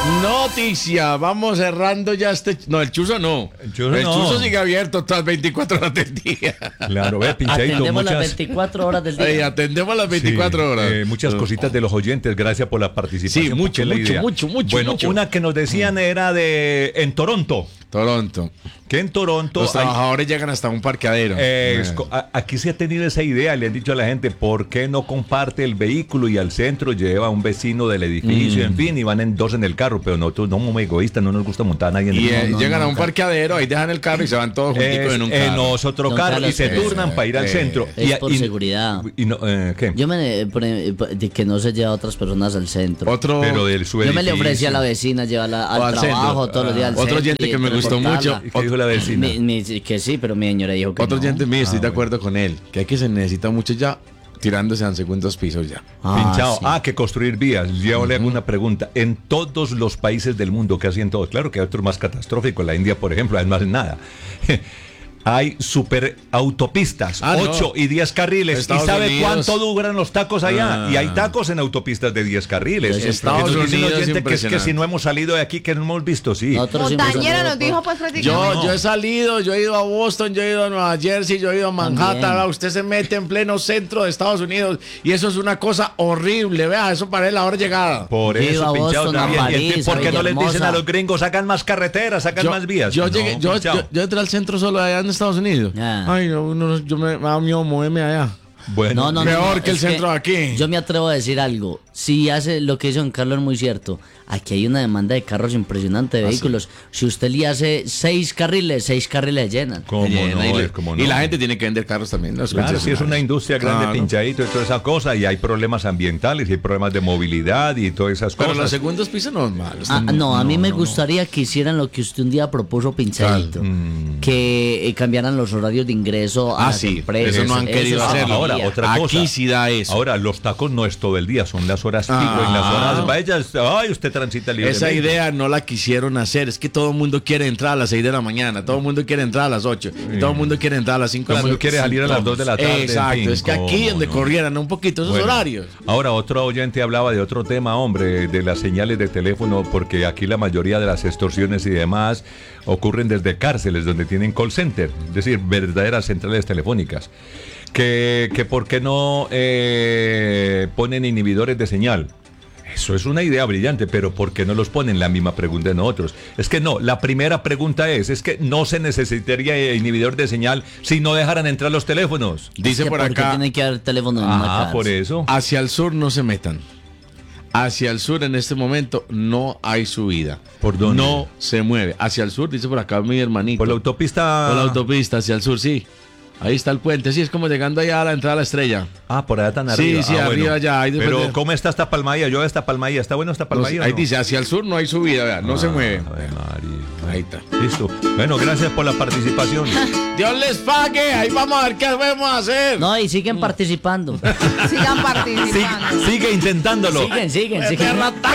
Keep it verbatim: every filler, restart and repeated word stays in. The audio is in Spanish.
Noticia, vamos cerrando ya este... No, el chuzo no. El chuzo el no. chuzo sigue abierto todas las veinticuatro horas del día. Claro, ve, Pinchadito, Atendemos muchas... las veinticuatro horas del día. Ey, atendemos las veinticuatro Sí, horas. eh, muchas cositas de los oyentes, gracias por la participación. Sí, mucho, porque es la mucho, idea. mucho, mucho, Bueno, mucho. una que nos decían era de en Toronto. Toronto. Que en Toronto Los hay- trabajadores llegan hasta un parqueadero. Eh, Eh. es co- a- aquí se ha tenido esa idea, le han dicho a la gente, ¿por qué no comparte el vehículo y al centro lleva a un vecino del edificio, Mm. en fin, y van en dos en el carro? Pero nosotros no somos egoístas, no nos gusta montar a nadie en Y el eh, no, llegan no, a un no. parqueadero, ahí dejan el carro y se van todos junticos Es en un en carro. nosotros Don carro y Carlos, se eh, turnan para ir al eh, centro. es y, por y- seguridad. y no, eh, ¿qué? Yo me eh, por- eh, de que no se lleva a otras personas al centro. Otro, Pero del su Yo me le edificio. ofrecí a la vecina llevarla al, O al trabajo centro. todos los días al Otro centro oyente y que me gustó transportarla. mucho. ¿Y qué dijo la vecina? Mi- mi- que sí, pero mi señora dijo que otro no. oyente mío, estoy Ah, de bueno. acuerdo con él, que hay que se necesita mucho ya tirándose a segundos pisos ya. Ah, Pinchado. sí. Ah, que construir vías. Yo le hago una pregunta. En todos los países del mundo, casi en todos, claro que hay otros más catastróficos, la India, por ejemplo, además nada. Hay super autopistas, Ah, no. ocho y diez carriles. Estados ¿Y sabe Unidos. cuánto duran los tacos allá? Ah. Y hay tacos en autopistas de diez carriles. Pues Estados Entonces dice el Unidos, oyente que es que impresionante. si no hemos salido de aquí, que no hemos visto, sí. Nosotros sí Montañera hemos- nos dijo pues prácticamente. Yo, No. yo he salido, yo he ido a Boston, yo he ido a Nueva Jersey, yo he ido a Manhattan. También. Vea, usted se mete en pleno centro de Estados Unidos y eso es una cosa horrible. Vea, eso parece la hora de llegada. Por Yo he ido eso, a pinchado Boston, a también. ¿Y París, entonces por a qué no les dicen Villahermosa? a los gringos, hagan más carreteras, hagan más vías? Yo, No, llegué, yo, pinchado. yo, yo entré al centro solo allá en Estados Unidos. Ah. Ay, no, uno- yo me, me da miedo moverme allá. Bueno, No, no, Peor no, que el es centro de aquí. Yo me atrevo a decir algo. Si hace lo que hizo don Carlos es muy cierto. Aquí hay una demanda de carros impresionante, de Ah, vehículos. Si usted le hace seis carriles, seis carriles llenan. ¿cómo Llena, no? y, le- Es como y no. la gente tiene que vender carros también. Los Claro, sí, es concesionarios. una industria grande, Claro. pinchadito y toda esa cosa, y hay problemas ambientales, y hay problemas de movilidad y todas esas Pero los cosas. segundos pisos no es malo. Ah, están- no, a mí me no. gustaría que hicieran lo que usted un día propuso, Pinchadito. Mm. Que eh, cambiaran los horarios de ingreso a Ah, las sí, empresas. eso no han querido sí hacerlo. Ahora, sería. otra cosa. Aquí sí da eso. Ahora, los tacos no es todo el día, son las horas pico, Ah. en las horas vayas, ay, usted transita libremente. Esa idea no la quisieron hacer. Es que todo el mundo quiere entrar a las seis de la mañana, todo el mundo quiere entrar a las ocho, y todo el mundo quiere entrar a las cinco Todo de el la mundo quiere salir a las dos de la tarde, en Exacto, fin, es que aquí ¿cómo donde no? corrieran un poquito esos Bueno, horarios. Ahora, otro oyente hablaba de otro tema, hombre, de las señales de teléfono, porque aquí la mayoría de las extorsiones y demás ocurren desde cárceles, donde tienen call center, es decir, verdaderas centrales telefónicas. Que, que por qué no eh, ponen inhibidores de señal. Eso es una idea brillante, pero ¿por qué no los ponen? La misma pregunta de nosotros. Es que no, la primera pregunta es, es que no se necesitaría inhibidor de señal si no dejaran entrar los teléfonos. Dice Que por porque acá, tiene que haber teléfono en una Ah, cárcel. por eso. hacia el sur no se metan. Hacia el sur en este momento no hay subida. ¿Por dónde? No se mueve. Hacia el sur, dice por acá mi hermanito. Por la autopista. Por la autopista, hacia el sur, sí. Ahí está el puente, sí, es como llegando allá a la entrada a la estrella. Ah, por allá tan Sí, arriba. sí, Ah, arriba bueno. ya, ahí después Pero, de- ¿cómo está esta palmadilla? Yo esta palmadilla. ¿Está bueno esta No, palmadilla? o ahí no? dice, hacia el sur no hay subida, vea, no se mueve. Ave María. Ahí está. Listo. Bueno, gracias por la participación. Dios les pague, ahí vamos a ver qué podemos hacer. No, y siguen participando. Sigan participando. Sigue intentándolo. siguen, siguen, Qué siguen. rata-